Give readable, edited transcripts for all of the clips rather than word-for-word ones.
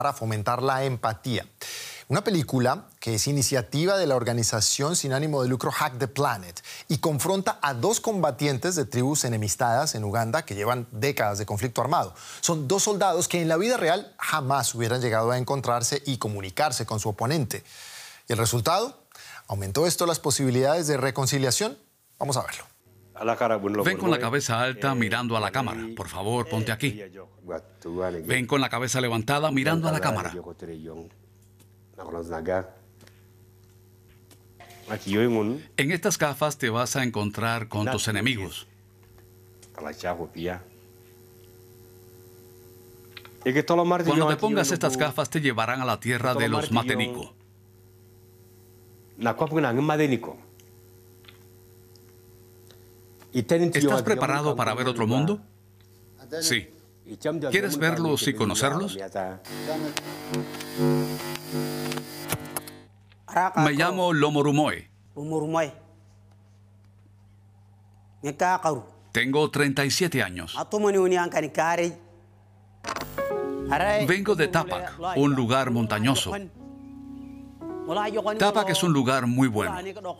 para fomentar la empatía. Una película que es iniciativa de la organización sin ánimo de lucro Hack the Planet y confronta a dos combatientes de tribus enemistadas en Uganda que llevan décadas de conflicto armado. Son dos soldados que en la vida real jamás hubieran llegado a encontrarse y comunicarse con su oponente. ¿Y el resultado? ¿Aumentó esto las posibilidades de reconciliación? Vamos a verlo. Ven con la cabeza alta mirando a la cámara. Por favor, ponte aquí. Ven con la cabeza levantada mirando a la cámara. En estas gafas te vas a encontrar con tus enemigos. Cuando te pongas estas gafas te llevarán a la tierra de los Matenico. ¿Estás preparado para ver otro mundo? Sí. ¿Quieres verlos y conocerlos? Me llamo Lomorumoe. Tengo 37 años. Vengo de Tapak, un lugar montañoso. Tapak es un lugar muy bueno.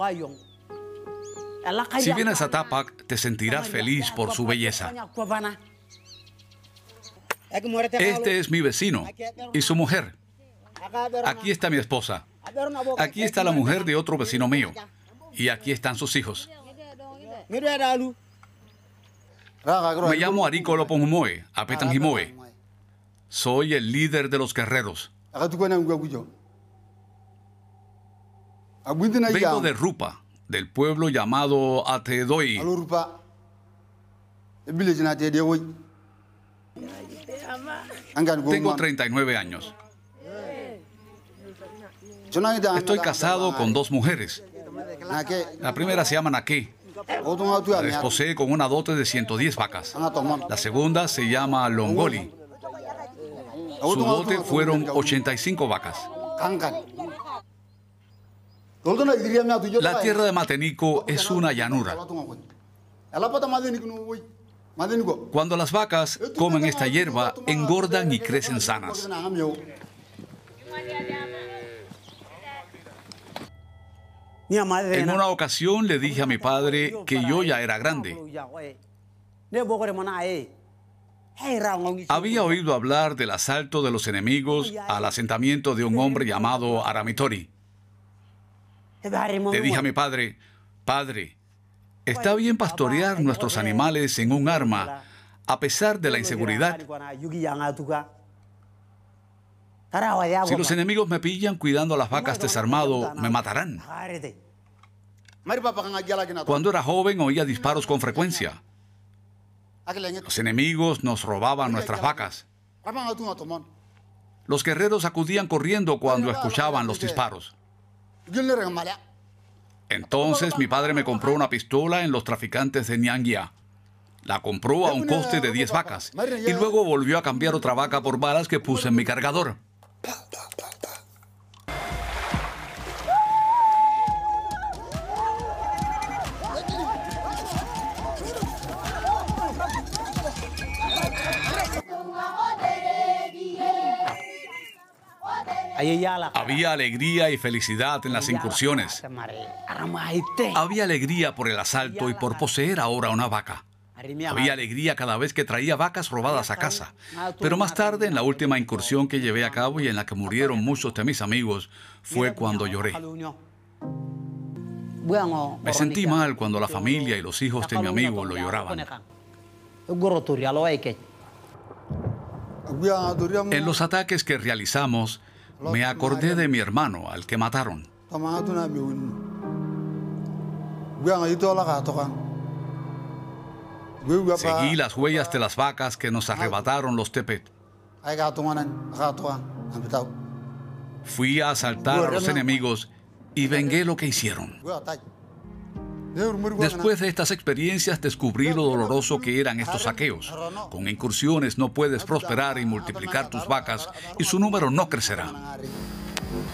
Si vienes a Tapak, te sentirás feliz por su belleza. Este es mi vecino y su mujer. Aquí está mi esposa. Aquí está la mujer de otro vecino mío. Y aquí están sus hijos. Me llamo Ariko Lopongumoe, Apetanjimoe. Soy el líder de los guerreros. Vengo de Rupa, del pueblo llamado Atedoi. Tengo 39 años. Estoy casado con dos mujeres. La primera se llama Nake. La desposé con una dote de 110 vacas. La segunda se llama Longoli. Su dote fueron 85 vacas. La tierra de Matenico es una llanura. Cuando las vacas comen esta hierba, engordan y crecen sanas. En una ocasión le dije a mi padre que yo ya era grande. Había oído hablar del asalto de los enemigos al asentamiento de un hombre llamado Aramitori. Le dije a mi padre, «Padre, está bien pastorear nuestros animales en un arma a pesar de la inseguridad. Si los enemigos me pillan cuidando a las vacas desarmado, me matarán». Cuando era joven oía disparos con frecuencia. Los enemigos nos robaban nuestras vacas. Los guerreros acudían corriendo cuando escuchaban los disparos. Entonces mi padre me compró una pistola en los traficantes de Nyanguia. La compró a un coste de 10 vacas y luego volvió a cambiar otra vaca por balas que puse en mi cargador. Había alegría y felicidad en las incursiones. Había alegría por el asalto y por poseer ahora una vaca. Había alegría cada vez que traía vacas robadas a casa. Pero más tarde, en la última incursión que llevé a cabo y en la que murieron muchos de mis amigos, fue cuando lloré. Me sentí mal cuando la familia y los hijos de mi amigo lo lloraban. En los ataques que realizamos, me acordé de mi hermano, al que mataron. Seguí las huellas de las vacas que nos arrebataron los Tepet. Fui a asaltar a los enemigos y vengué lo que hicieron. Después de estas experiencias descubrí lo doloroso que eran estos saqueos. Con incursiones no puedes prosperar y multiplicar tus vacas y su número no crecerá.